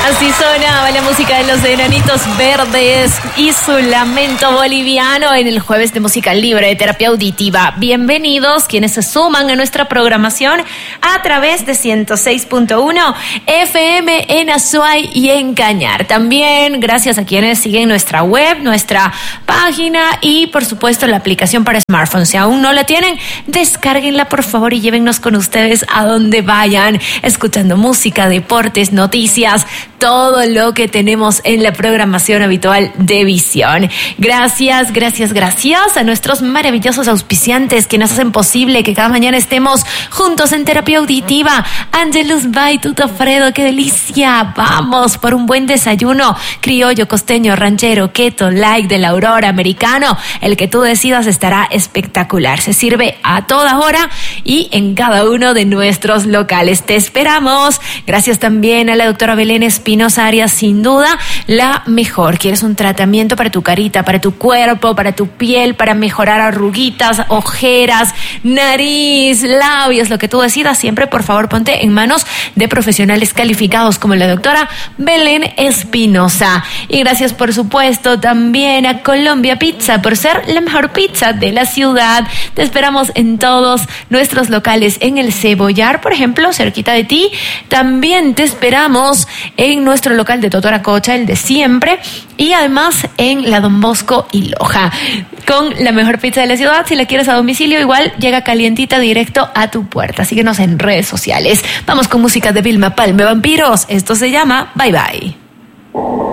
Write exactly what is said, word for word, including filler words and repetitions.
Así sonaba la música de los Enanitos Verdes y su lamento boliviano en el jueves de música libre de terapia auditiva. Bienvenidos quienes se suman a nuestra programación a través de ciento seis punto uno F M en Azuay y en Cañar. También gracias a quienes siguen nuestra web, nuestra página y por supuesto la aplicación para smartphones. Si aún no la tienen, descárguenla por favor y llévennos con ustedes a donde vayan, escuchando música, deportes, noticias, todo lo que tenemos en la programación habitual de Visión. Gracias, gracias, gracias a nuestros maravillosos auspiciantes que nos hacen posible que cada mañana estemos juntos en terapia auditiva. Angelus Bay, Tuto Fredo, qué delicia. Vamos por un buen desayuno criollo, costeño, ranchero, keto, light de la Aurora, americano. El que tú decidas estará espectacular. Se sirve a toda hora y en cada uno de nuestros locales. Te esperamos. Gracias también a la doctora Belén Espinosa Arias, sin duda la mejor. ¿Quieres un tratamiento para tu carita, para tu cuerpo, para tu piel, para mejorar arruguitas, ojeras, nariz, labios, lo que tú decidas? Siempre, por favor, ponte en manos de profesionales calificados como la doctora Belén Espinosa. Y gracias, por supuesto, también a Colombia Pizza por ser la mejor pizza de la ciudad. Te esperamos en todos nuestros locales, en el Cebollar, por ejemplo, cerquita de ti. También te esperamos en nuestro local de Totoracocha, el de siempre, y además en la Don Bosco y Loja, con la mejor pizza de la ciudad. Si la quieres a domicilio, igual llega calientita directo a tu puerta. Síguenos en redes sociales. Vamos con música de Vilma Palme, Vampiros. Esto se llama Bye Bye.